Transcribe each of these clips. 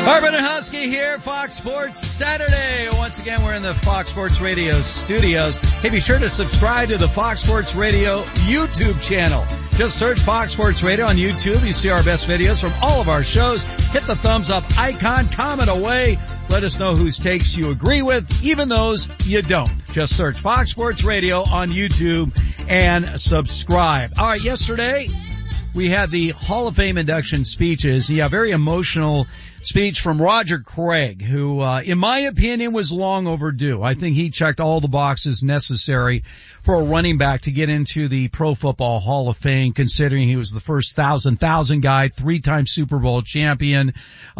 Urban and Husky here, Fox Sports Saturday. Once again, we're in the Fox Sports Radio studios. Hey, be sure to subscribe to the Fox Sports Radio YouTube channel. Just search Fox Sports Radio on YouTube. You see our best videos from all of our shows. Hit the thumbs up icon, comment away. Let us know whose takes you agree with, even those you don't. Just search Fox Sports Radio on YouTube and subscribe. All right, yesterday we had the Hall of Fame induction speeches. Yeah, very emotional speech from Roger Craig, who, in my opinion, was long overdue. I think he checked all the boxes necessary for a running back to get into the Pro Football Hall of Fame, considering he was the first 1,000 guy, 3-time Super Bowl champion,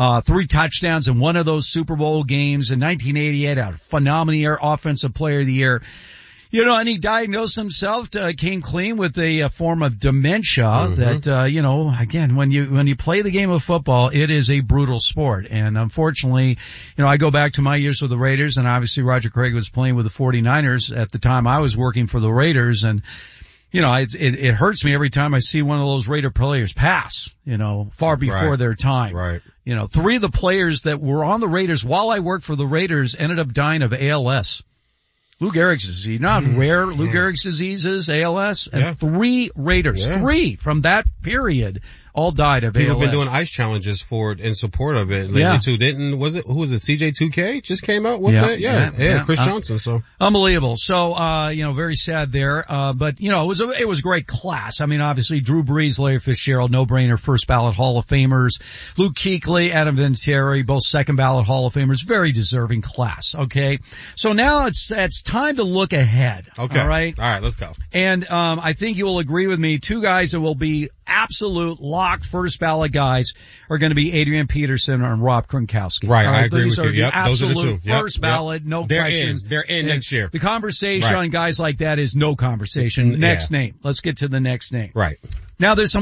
3 touchdowns in one of those Super Bowl games. In 1988, a phenomenal year, Offensive Player of the Year. You know, and he diagnosed himself, came clean with a form of dementia that, you know, again, when you play the game of football, it is a brutal sport. And unfortunately, you know, I go back to my years with the Raiders, and obviously Roger Craig was playing with the 49ers at the time I was working for the Raiders. And, you know, it hurts me every time I see one of those Raider players pass, you know, far before their time. Right. You know, 3 of the players that were on the Raiders while I worked for the Raiders ended up dying of ALS. Lou Gehrig's disease, not rare. Lou Gehrig's disease is ALS, and 3 Raiders, 3 from that period, all died of ALS. People have been doing ice challenges for it in support of it lately too. Who was it? CJ2K just came out with it? Yeah, Chris Johnson. So unbelievable. So, you know, very sad there. But, you know, it was a great class. I mean, obviously Drew Brees, Larry Fitzgerald, no-brainer, first ballot Hall of Famers. Luke Kuechly, Adam Vinatieri, both second ballot Hall of Famers. Very deserving class. Okay. So now it's time to look ahead. Okay. All right, let's go. And, I think you will agree with me. 2 guys that will be absolute locked first ballot guys are going to be Adrian Peterson and Rob Gronkowski. Right, I agree with you. Yep, those are the 2. Absolute first ballot, no questions. They're in next year. The conversation on guys like that is no conversation. Next name. Let's get to the next name. Right. Now there's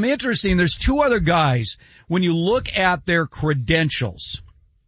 2 other guys, when you look at their credentials,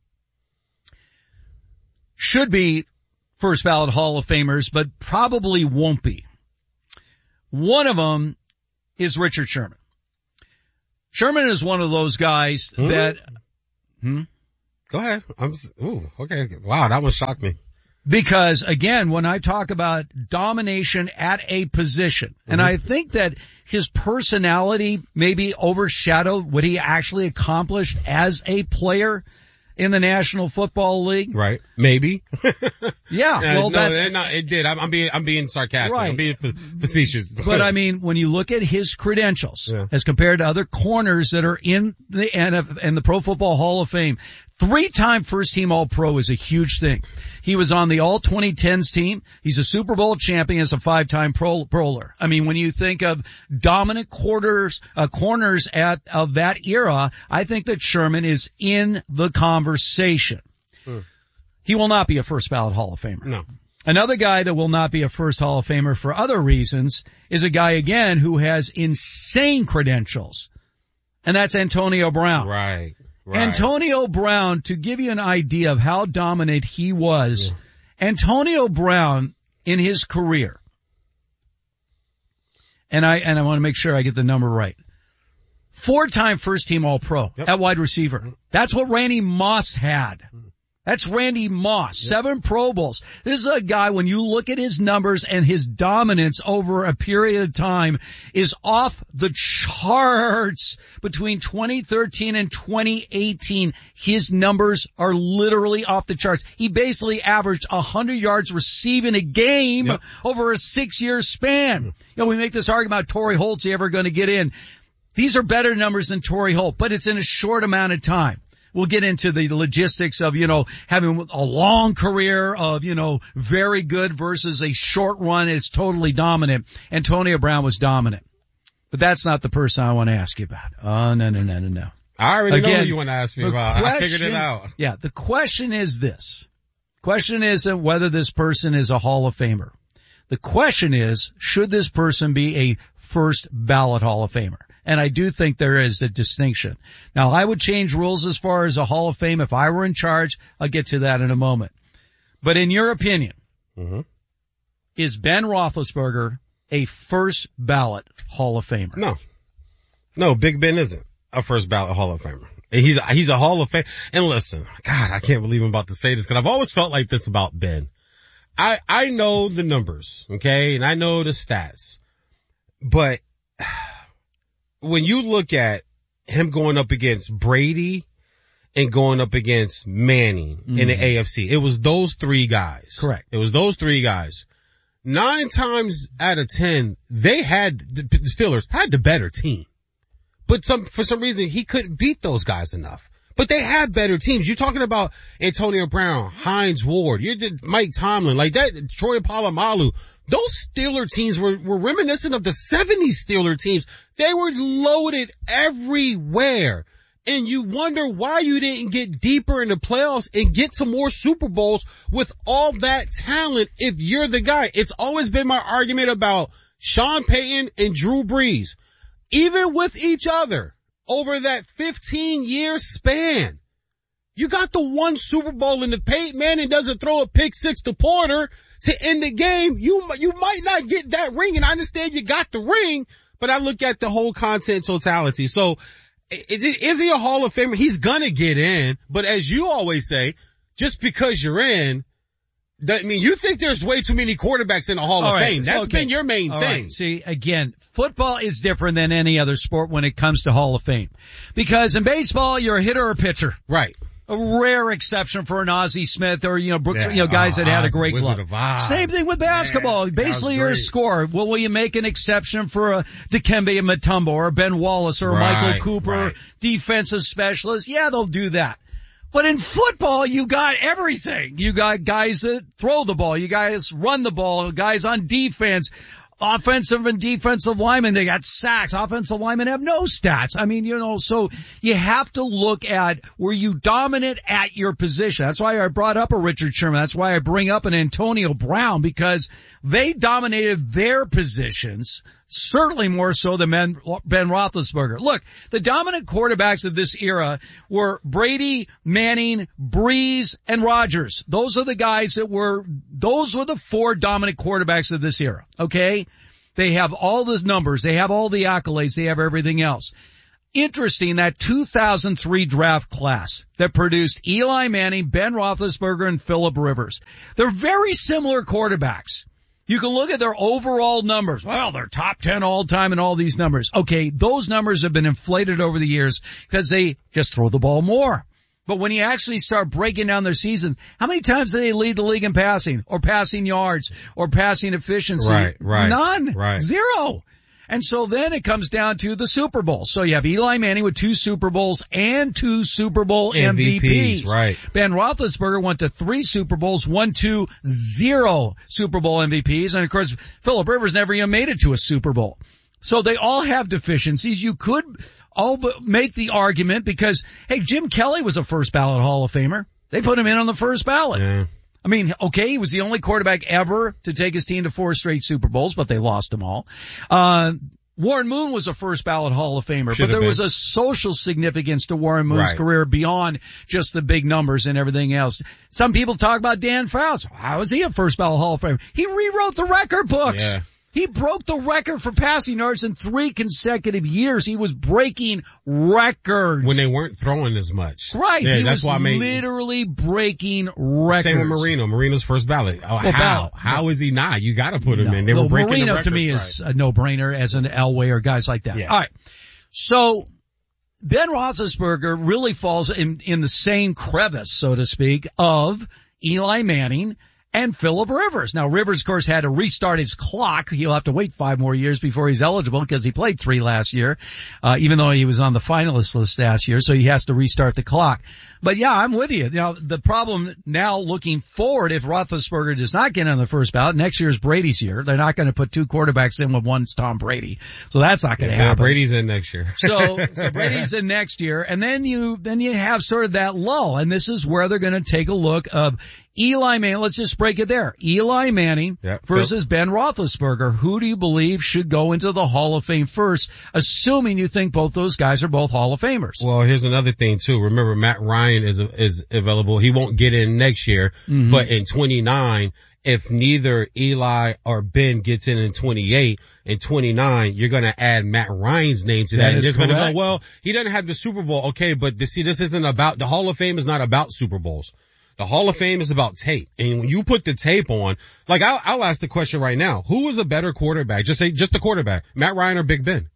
should be first ballot Hall of Famers, but probably won't be. One of them is Richard Sherman. Sherman is one of those guys that, Go ahead. Okay. Wow, that one shocked me. Because again, when I talk about domination at a position, and I think that his personality maybe overshadowed what he actually accomplished as a player in the National Football League. Right. Maybe. Yeah. Well, it did. I'm being sarcastic. Right. I'm being facetious. But I mean, when you look at his credentials as compared to other corners that are in the NFL and the Pro Football Hall of Fame, 3-time first team All-Pro is a huge thing. He was on the All-2010s team. He's a Super Bowl champion as a 5-time Proler. I mean, when you think of dominant corners of that era, I think that Sherman is in the conversation. He will not be a first ballot Hall of Famer. No. Another guy that will not be a first Hall of Famer for other reasons is a guy, again, who has insane credentials. And that's Antonio Brown. Right. Antonio Brown, to give you an idea of how dominant he was, Antonio Brown in his career, and I want to make sure I get the number right, 4-time first team All-Pro at wide receiver. That's what Randy Moss had. That's Randy Moss, 7 Pro Bowls. This is a guy, when you look at his numbers and his dominance over a period of time, is off the charts. Between 2013 and 2018, his numbers are literally off the charts. He basically averaged 100 yards receiving a game over a 6-year span. You know, we make this argument about Torrey Holt's ever going to get in. These are better numbers than Torrey Holt, but it's in a short amount of time. We'll get into the logistics of, you know, having a long career of, you know, very good versus a short run. It's totally dominant. Antonio Brown was dominant. But that's not the person I want to ask you about. Oh, no. I already know who you want to ask me about. I figured it out. Yeah, the question is this. Question isn't whether this person is a Hall of Famer. The question is, should this person be a first ballot Hall of Famer? And I do think there is a distinction. Now, I would change rules as far as a Hall of Fame if I were in charge. I'll get to that in a moment. But in your opinion, is Ben Roethlisberger a first ballot Hall of Famer? No, Big Ben isn't a first ballot Hall of Famer. And he's a Hall of Fame. And listen, God, I can't believe I'm about to say this because I've always felt like this about Ben. I know the numbers, okay, and I know the stats, but when you look at him going up against Brady and going up against Manning in the AFC, it was those three guys. Correct. It was those three guys. 9 times out of 10, the Steelers had the better team. But for some reason, he couldn't beat those guys enough. But they had better teams. You're talking about Antonio Brown, Hines Ward, you did Mike Tomlin, like that, Troy Polamalu. Those Steeler teams were reminiscent of the 70s Steeler teams. They were loaded everywhere. And you wonder why you didn't get deeper in the playoffs and get to more Super Bowls with all that talent if you're the guy. It's always been my argument about Sean Payton and Drew Brees. Even with each other, over that 15-year span, you got the one Super Bowl and if Peyton Manning doesn't throw a pick six to Porter to end the game, you might not get that ring. And I understand you got the ring, but I look at the whole content totality. So is he a Hall of Famer? He's gonna get in, but as you always say, just because you're in, I mean, you think there's way too many quarterbacks in the Hall of Fame. That's been your main thing. Right. See, again, football is different than any other sport when it comes to Hall of Fame. Because in baseball, you're a hitter or a pitcher. Right. A rare exception for an Ozzie Smith or, Brooks, guys that had a great glove. Same thing with basketball. Man, basically, you're a scorer. Well, will you make an exception for a Dikembe Mutombo or Ben Wallace or Michael Cooper, defensive specialist? Yeah, they'll do that. But in football, you got everything. You got guys that throw the ball. You guys run the ball. Guys on defense. Offensive and defensive linemen, they got sacks. Offensive linemen have no stats. I mean, so you have to look at were you dominant at your position. That's why I brought up a Richard Sherman. That's why I bring up an Antonio Brown, because they dominated their positions, certainly more so than Ben Roethlisberger. Look, the dominant quarterbacks of this era were Brady, Manning, Brees, and Rodgers. Those are the guys those were the 4 dominant quarterbacks of this era. Okay? They have all the numbers. They have all the accolades. They have everything else. Interesting, that 2003 draft class that produced Eli Manning, Ben Roethlisberger, and Phillip Rivers. They're very similar quarterbacks. You can look at their overall numbers. Well, they're top 10 all time and all these numbers. Okay, those numbers have been inflated over the years because they just throw the ball more. But when you actually start breaking down their seasons, how many times do they lead the league in passing or passing yards or passing efficiency? Right. None. Right. 0. And so then it comes down to the Super Bowl. So you have Eli Manning with 2 Super Bowls and 2 Super Bowl MVPs. Right. Ben Roethlisberger went to 3 Super Bowls, 1, 2, 0 Super Bowl MVPs. And of course, Phillip Rivers never even made it to a Super Bowl. So they all have deficiencies. You could all make the argument because, hey, Jim Kelly was a first ballot Hall of Famer. They put him in on the first ballot. Yeah. I mean, okay, he was the only quarterback ever to take his team to 4 straight Super Bowls, but they lost them all. Warren Moon was a first ballot Hall of Famer, but there was a social significance to Warren Moon's career beyond just the big numbers and everything else. Some people talk about Dan Fouts. How is he a first ballot Hall of Famer? He rewrote the record books. Yeah. He broke the record for passing yards in 3 consecutive years. He was breaking records. When they weren't throwing as much. Right. Yeah, he was literally breaking records. Same with Marino. Marino's first ballot. How is he not? You gotta put him in. They were breaking Marino the records, to me is a no-brainer as an Elway or guys like that. Yeah. All right. So Ben Roethlisberger really falls in the same crevice, so to speak, of Eli Manning and Phillip Rivers. Now, Rivers, of course, had to restart his clock. He'll have to wait 5 more years before he's eligible because he played 3 last year, even though he was on the finalist list last year, so he has to restart the clock. But yeah, I'm with you. Now, the problem now looking forward, if Roethlisberger does not get on the first ballot, next year's Brady's year. They're not going to put 2 quarterbacks in when one's Tom Brady. So that's not going to happen. Brady's in next year. So Brady's in next year. And then you have sort of that lull. And this is where they're going to take a look of Eli Manning. Let's just break it there. Eli Manning versus Ben Roethlisberger. Who do you believe should go into the Hall of Fame first, assuming you think both those guys are both Hall of Famers? Well, here's another thing too. Remember, Matt Ryan is available. He won't get in next year, but in 29, if neither Eli or Ben gets in 28 and 29, you're going to add Matt Ryan's name to that. And it's going to go, well, he doesn't have the Super Bowl. Okay, but this isn't about, the Hall of Fame is not about Super Bowls. The Hall of Fame is about tape. And when you put the tape on, like I'll ask the question right now. Who was a better quarterback? Just the quarterback. Matt Ryan or Big Ben?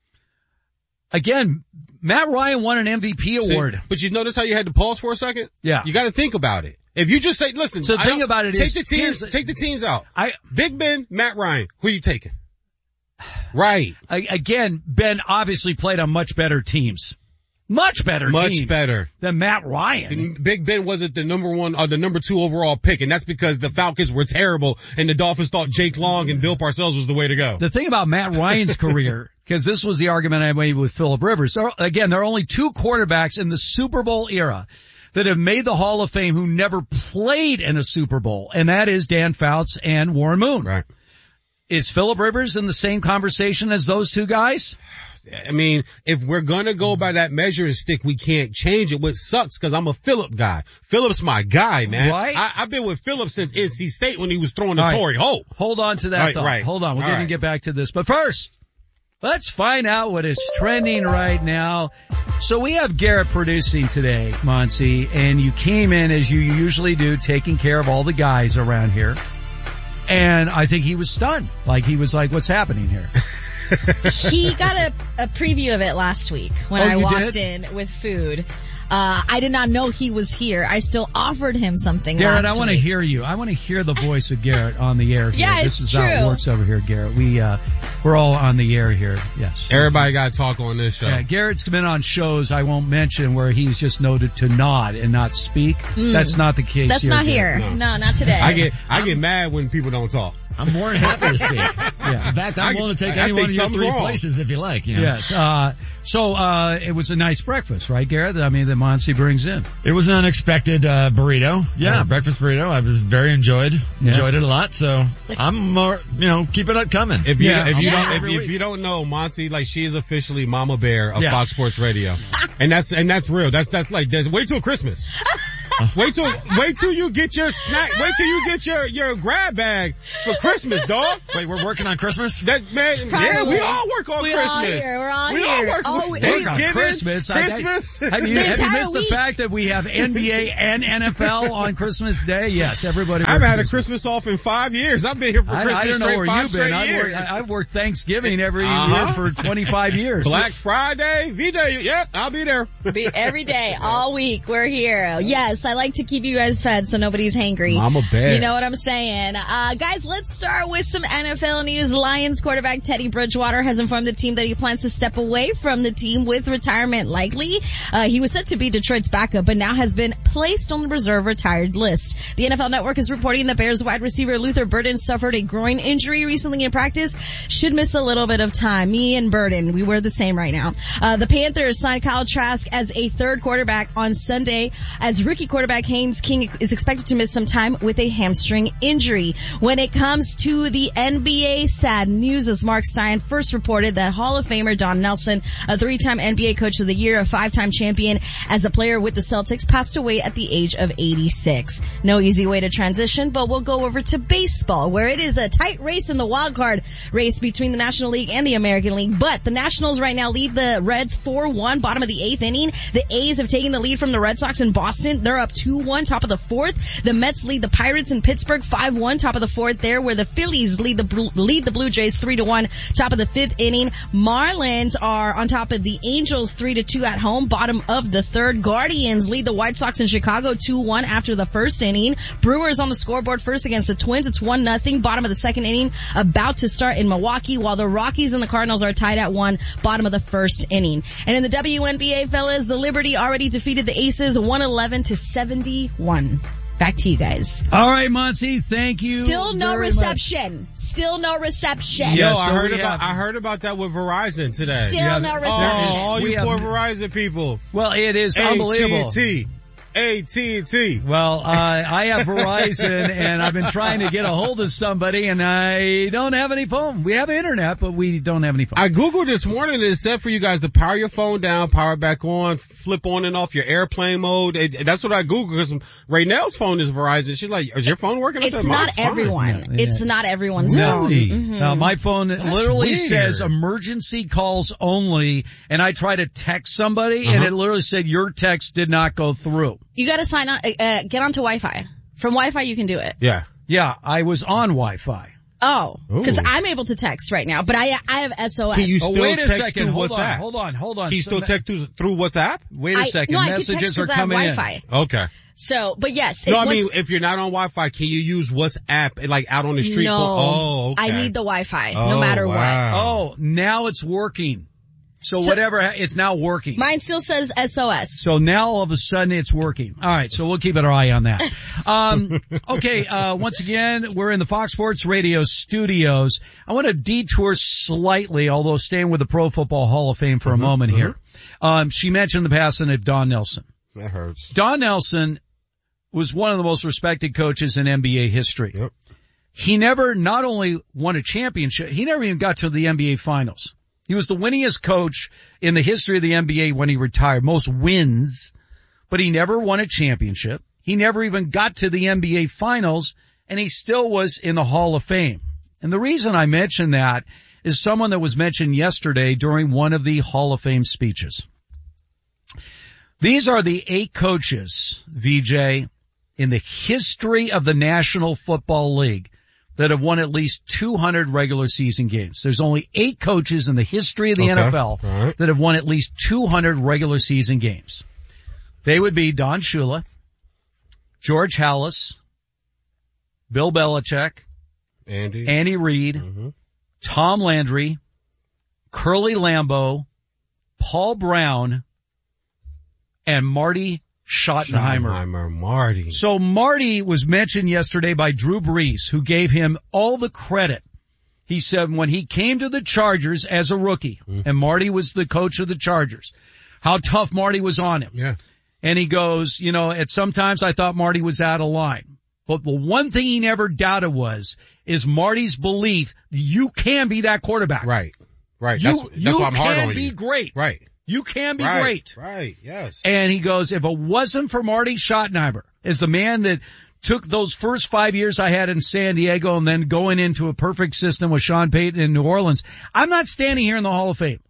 Again, Matt Ryan won an MVP award. But you notice how you had to pause for a second? Yeah. You got to think about it. If you just say, listen, so the thing about it is, take the teams out. Big Ben, Matt Ryan, who are you taking? Right. Again, Ben obviously played on much better teams. Much better than Matt Ryan. Big Ben wasn't the number 1 or the number 2 overall pick, and that's because the Falcons were terrible and the Dolphins thought Jake Long and Bill Parcells was the way to go. The thing about Matt Ryan's career, because this was the argument I made with Phillip Rivers. So again, there are only 2 quarterbacks in the Super Bowl era that have made the Hall of Fame who never played in a Super Bowl, and that is Dan Fouts and Warren Moon. Right. Is Phillip Rivers in the same conversation as those 2 guys? I mean, if we're gonna go by that measuring stick, we can't change it, which sucks because I'm a Phillip guy. Phillip's my guy, man. Right. I've been with Phillip since NC State when he was throwing the Torrey Hope. Hold on to that thought. Right. Hold on. We're going to get back to this. But first, let's find out what is trending right now. So we have Garrett producing today, Monty, and you came in as you usually do, taking care of all the guys around here. And I think he was stunned. Like, he was like, what's happening here? He got a preview of it last week when I walked in with food. I did not know he was here. I still offered him something Garrett, last week. I want to hear you. I want to hear the voice of Garrett on the air here. Yeah, this is true. how it works over here, Garrett. We're all on the air here. Yes. Everybody got to talk on this show. Yeah, Garrett's been on shows I won't mention where he's just noted to nod and not speak. That's not the case. That's not here. No, not today. I get mad when people don't talk. I'm more than happy to speak. Yeah. In fact, I'm willing to take any one of your 3 places if you like. You know? Yes. So it was a nice breakfast, right, Garrett? I mean, that Monty brings in. It was an unexpected burrito. Yeah, breakfast burrito. I was very enjoyed it a lot. So I'm more, keep it coming. If you don't know, Monty, like, she is officially Mama Bear of Fox Sports Radio, and that's real. That's like, wait till Christmas. Wait till you get your snack. Wait till you get your grab bag for Christmas, dog. Wait, we're working on Christmas? We all work on Christmas. We're all we here. all work Thanksgiving, Christmas. Have you missed the fact that we have NBA and NFL on Christmas Day? Yes, everybody. I've had a Christmas off in 5 years. I've been here for Christmas. I don't know where you've been. I've worked Thanksgiving every year for 25 years. Black Friday, V-Day. Yep, I'll be there. Every day, all week, we're here. Yes, I like to keep you guys fed so nobody's hangry. Mama Bear. You know what I'm saying? Guys, let's start with some NFL news. Lions quarterback Teddy Bridgewater has informed the team that he plans to step away from the team with retirement likely. He was set to be Detroit's backup, but now has been placed on the reserve retired list. The NFL Network is reporting that Bears wide receiver Luther Burden suffered a groin injury recently in practice. Should miss a little bit of time. Me and Burden, we were the same right now. The Panthers signed Kyle Trask as a third quarterback on Sunday, as rookie quarterback Haynes King is expected to miss some time with a hamstring injury. When it comes to the NBA, sad news as Mark Stein first reported that Hall of Famer Don Nelson, a 3-time NBA Coach of the Year, a 5-time champion as a player with the Celtics, passed away at the age of 86. No easy way to transition, but we'll go over to baseball, where it is a tight race in the wild card race between the National League and the American League. But the Nationals right now lead the Reds 4-1, bottom of the 8th inning. The A's have taken the lead from the Red Sox in Boston. They're up 2-1, top of the 4th. The Mets lead the Pirates in Pittsburgh 5-1, top of the 4th there, where the Phillies lead the Blue Jays 3-1, top of the 5th inning. Marlins are on top of the Angels 3-2 at home, bottom of the 3rd. Guardians lead the White Sox in Chicago 2-1 after the 1st inning. Brewers on the scoreboard first against the Twins. It's 1-0, bottom of the 2nd inning, about to start in Milwaukee, while the Rockies and the Cardinals are tied at 1, bottom of the 1st inning. And in the WNBA, fellas, the Liberty already defeated the Aces 111-71. Back to you guys. All right, Monty, thank you. Still no reception. Still no reception. Yo, I heard about that with Verizon today. Still no reception. All you poor Verizon people. Well, it is unbelievable. AT&T. AT&T. Well, I have Verizon, and I've been trying to get a hold of somebody, and I don't have any phone. We have internet, but we don't have any phone. I Googled this morning, and it said for you guys to power your phone down, power it back on, flip on and off your airplane mode. That's what I Googled, because Raynell's phone is Verizon. She's like, is your phone working? I said, It's not everyone. Yeah. It's not everyone's Really? phone. Mhm. My phone literally weird. says emergency calls only, and I try to text somebody, and it literally said your text did not go through. You gotta sign on, get onto Wi-Fi. From Wi-Fi you can do it. Yeah. Yeah, I was on Wi-Fi. Oh, because Ooh. I'm able to text right now, but I have SOS. Can you Oh, still wait a text second. through Hold WhatsApp? on. Can you still text through WhatsApp? Wait a second. No, I can Messages text are 'cause I have coming in. Wi-Fi. Okay. So, but yes. No, I mean, if you're not on Wi-Fi, can you use WhatsApp, like out on the street? No. Oh, okay. I need the Wi-Fi, Oh, no matter wow. Oh, now it's working. So whatever, it's now working. what. Mine still says SOS. So now all of a sudden it's working. All right, so we'll keep our eye on that. Okay, once again, we're in the Fox Sports Radio studios. I want to detour slightly, although staying with the Pro Football Hall of Fame for a moment here. She mentioned the passing of Don Nelson. That hurts. Don Nelson was one of the most respected coaches in NBA history. Yep. He never not only won a championship, he never even got to the NBA Finals. He was the winningest coach in the history of the NBA when he retired, most wins, but he never won a championship. He never even got to the NBA Finals, and he still was in the Hall of Fame. And the reason I mention that is someone that was mentioned yesterday during one of the Hall of Fame speeches. These are the 8 coaches, VJ, in the history of the National Football League that have won at least 200 regular season games. There's only 8 coaches in the history of the NFL that have won at least 200 regular season games. They would be Don Shula, George Halas, Bill Belichick, Andy Reid, Tom Landry, Curly Lambeau, Paul Brown, and Marty Schottenheimer. Marty. So Marty was mentioned yesterday by Drew Brees, who gave him all the credit. He said when he came to the Chargers as a rookie, and Marty was the coach of the Chargers, how tough Marty was on him. Yeah. And he goes, at sometimes I thought Marty was out of line. But the one thing he never doubted is Marty's belief you can be that quarterback. Right. That's why I'm hard on you. You can be great. Right. You can be great. Right, yes. And he goes, if it wasn't for Marty Schottenheimer, as the man that took those first 5 years I had in San Diego and then going into a perfect system with Sean Payton in New Orleans, I'm not standing here in the Hall of Fame.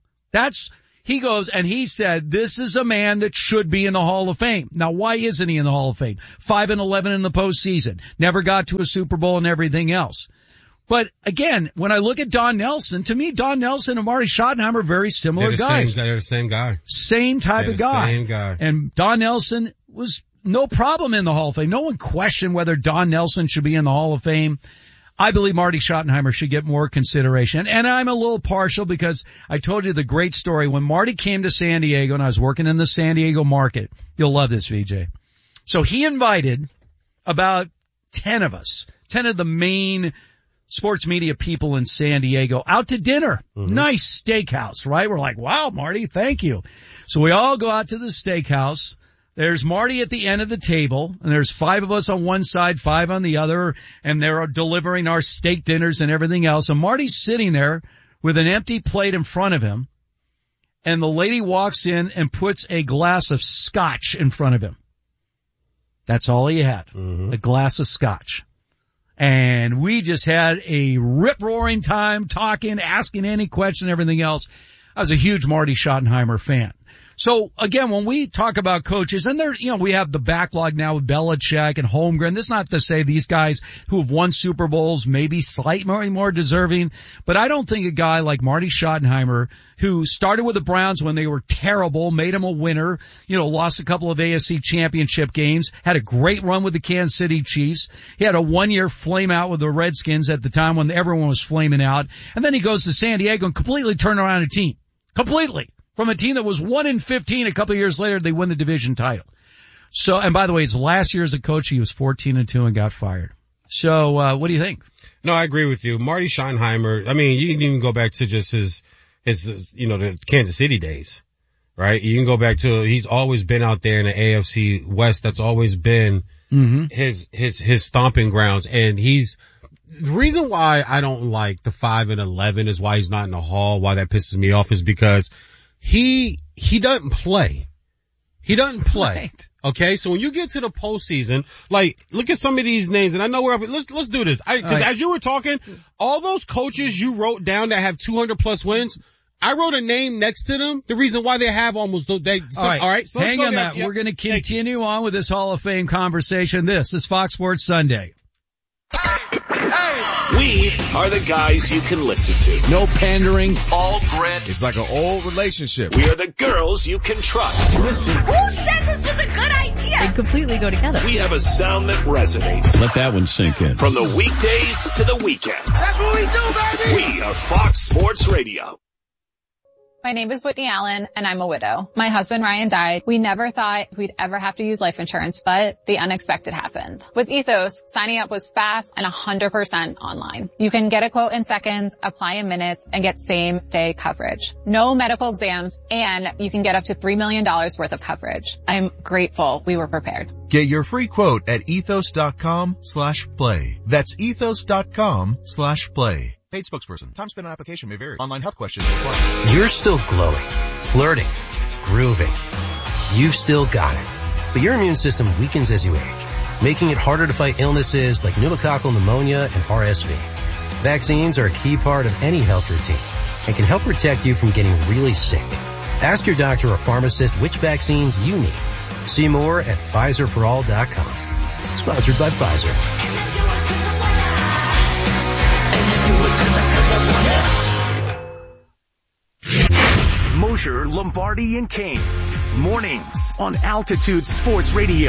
He goes, and he said, this is a man that should be in the Hall of Fame. Now, why isn't he in the Hall of Fame? 5-11 in the postseason. Never got to a Super Bowl and everything else. But again, when I look at Don Nelson, to me, Don Nelson and Marty Schottenheimer are very similar guys. They're the same guy. Same type of guy. Same guy. And Don Nelson was no problem in the Hall of Fame. No one questioned whether Don Nelson should be in the Hall of Fame. I believe Marty Schottenheimer should get more consideration. And I'm a little partial because I told you the great story. When Marty came to San Diego and I was working in the San Diego market, you'll love this, VJ. So he invited about 10 of us, 10 of the main sports media people in San Diego out to dinner. Nice steakhouse, right? We're like, wow, Marty, thank you. So we all go out to the steakhouse. There's Marty at the end of the table, and there's 5 of us on one side, 5 on the other, and they're delivering our steak dinners and everything else. And Marty's sitting there with an empty plate in front of him, and the lady walks in and puts a glass of scotch in front of him. That's all he had, a glass of scotch. And we just had a rip-roaring time talking, asking any question, everything else. I was a huge Marty Schottenheimer fan. So again, when we talk about coaches, and we have the backlog now with Belichick and Holmgren. This is not to say these guys who have won Super Bowls may be slightly more deserving, but I don't think a guy like Marty Schottenheimer, who started with the Browns when they were terrible, made them a winner, lost a couple of AFC championship games, had a great run with the Kansas City Chiefs. He had a 1-year flame out with the Redskins at the time when everyone was flaming out. And then he goes to San Diego and completely turned around a team. Completely. From a team that was 1-15, a couple of years later, they win the division title. So, and by the way, his last year as a coach, he was 14-2 and got fired. So, what do you think? No, I agree with you. Marty Schottenheimer, I mean, you can even go back to just his the Kansas City days. right? You can go back to, he's always been out there in the AFC West. That's always been his stomping grounds. And the reason why I don't like the 5-11 is why he's not in the Hall, why that pisses me off, is because he doesn't play. He doesn't play. Right. Okay. So when you get to the postseason, like, look at some of these names, and I know let's do this. As you were talking, all those coaches you wrote down that have 200 plus wins, I wrote a name next to them. The reason why they have almost all right. So hang on that. We're going to continue on with this Hall of Fame conversation. This is Fox Sports Sunday. We are the guys you can listen to. No pandering. All grit. It's like an old relationship. We are the girls you can trust. Listen. Who said this was a good idea? They completely go together. We have a sound that resonates. Let that one sink in. From the weekdays to the weekends. That's what we do, baby! We are Fox Sports Radio. My name is Whitney Allen, and I'm a widow. My husband, Ryan, died. We never thought we'd ever have to use life insurance, but the unexpected happened. With Ethos, signing up was fast and 100% online. You can get a quote in seconds, apply in minutes, and get same-day coverage. No medical exams, and you can get up to $3 million worth of coverage. I'm grateful we were prepared. Get your free quote at ethos.com/play. That's ethos.com/play. Paid spokesperson. Time spent on application may vary. Online health questions required. You're still glowing, flirting, grooving. You've still got it. But your immune system weakens as you age, making it harder to fight illnesses like pneumococcal pneumonia and RSV. Vaccines are a key part of any health routine and can help protect you from getting really sick. Ask your doctor or pharmacist which vaccines you need. See more at PfizerForAll.com. Sponsored by Pfizer. Mosher, Lombardi, and Kane. Mornings on Altitude Sports Radio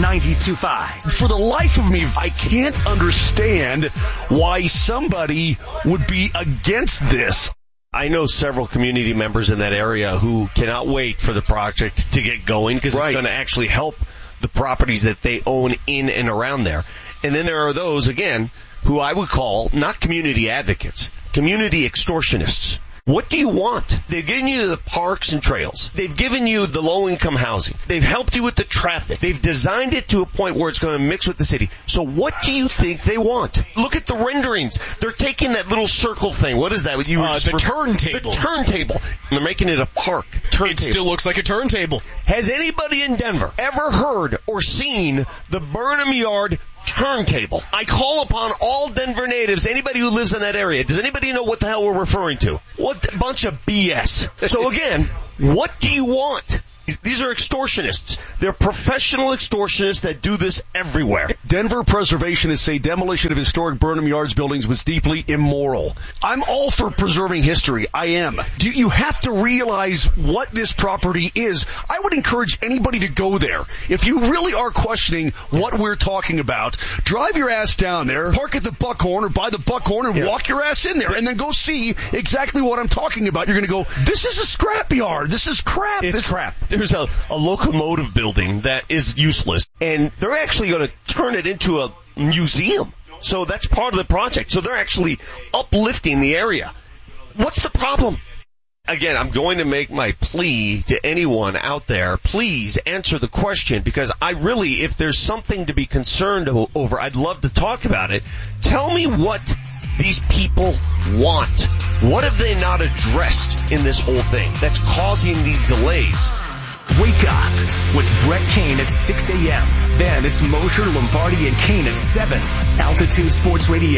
92.5. For the life of me, I can't understand why somebody would be against this. I know several community members in that area who cannot wait for the project to get going because it's going to actually help the properties that they own in and around there. And then there are those, again, who I would call not community advocates, community extortionists. What do you want? They've given you the parks and trails. They've given you the low-income housing. They've helped you with the traffic. They've designed it to a point where it's going to mix with the city. So what do you think they want? Look at the renderings. They're taking that little circle thing. What is that? The turntable. The turntable. They're making it a park. It still looks like a turntable. Has anybody in Denver ever heard or seen the Burnham Yard turntable? I call upon all Denver natives, anybody who lives in that area. Does anybody know what the hell we're referring to? What a bunch of BS. So again, what do you want? These are extortionists. They're professional extortionists that do this everywhere. Denver preservationists say demolition of historic Burnham Yards buildings was deeply immoral. I'm all for preserving history. I am. You have to realize what this property is. I would encourage anybody to go there. If you really are questioning what we're talking about, drive your ass down there, park at the Buckhorn or by the Buckhorn and walk your ass in there and then go see exactly what I'm talking about. You're going to go, this is a scrapyard. This is crap. It's crap. There's a locomotive building that is useless, and they're actually going to turn it into a museum. So that's part of the project. So they're actually uplifting the area. What's the problem? Again, I'm going to make my plea to anyone out there. Please answer the question, because I really, if there's something to be concerned over, I'd love to talk about it. Tell me what these people want. What have they not addressed in this whole thing that's causing these delays? Wake up with Brett Kane at 6 a.m. Then it's Mosher, Lombardi, and Kane at 7. Altitude Sports Radio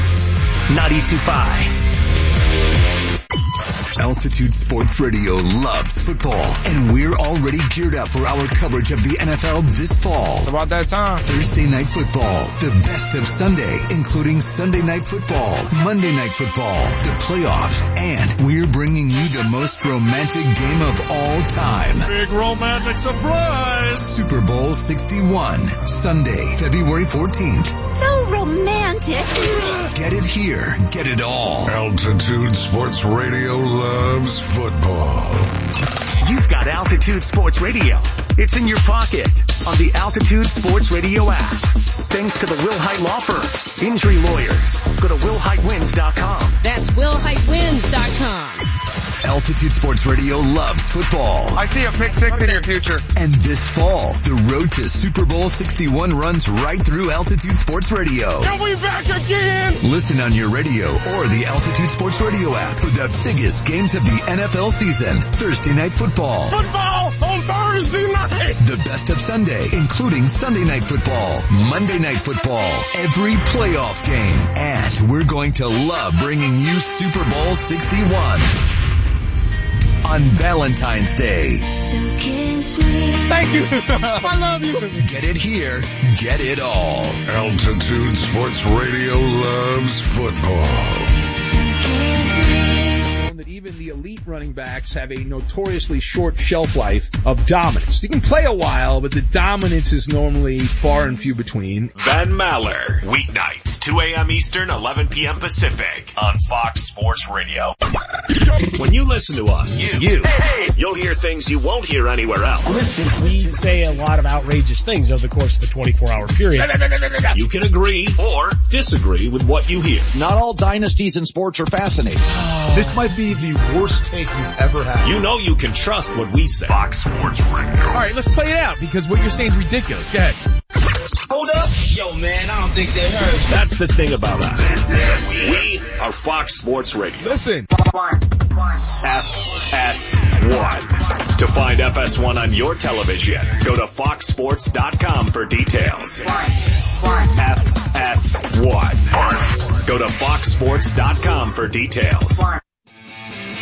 92.5. Altitude Sports Radio loves football, and we're already geared up for our coverage of the NFL this fall. It's about that time. Thursday Night Football, the best of Sunday, including Sunday Night Football, Monday Night Football, the playoffs, and we're bringing you the most romantic game of all time. Big romantic surprise! Super Bowl 61, Sunday, February 14th. So romantic. Get it here, get it all. Altitude Sports Radio loves football. You've got Altitude Sports Radio. It's in your pocket on the Altitude Sports Radio app. Thanks to the Will Height Law Firm. Injury lawyers. Go to willheightwins.com. That's willheightwins.com. Altitude Sports Radio loves football. I see a pick six in your future. And this fall, the road to Super Bowl 61 runs right through Altitude Sports Radio. And we back again! Listen on your radio or the Altitude Sports Radio app for the biggest games of the NFL season. Thursday Night Football. Football on Thursday night! The best of Sunday, including Sunday Night Football, Monday Night Football, every playoff game. And we're going to love bringing you Super Bowl 61 on Valentine's Day. Thank you. I love you. Get it here. Get it all. Altitude Sports Radio loves football. That even the elite running backs have a notoriously short shelf life of dominance. You can play a while, but the dominance is normally far and few between. Ben Maller, weeknights, 2 a.m. Eastern, 11 p.m. Pacific, on Fox Sports Radio. When you listen to us, you'll hear things you won't hear anywhere else. Listen, we say a lot of outrageous things over the course of a 24-hour period. You can agree or disagree with what you hear. Not all dynasties in sports are fascinating. This might be the worst take you've ever had. You know you can trust what we say. Fox Sports Radio. All right, let's play it out because what you're saying is ridiculous. Go ahead. Hold up. Yo, man, I don't think that hurts. That's the thing about us. We are Fox Sports Radio. Listen. FS1. To find FS1 on your television, go to foxsports.com for details. FS1. Go to foxsports.com for details.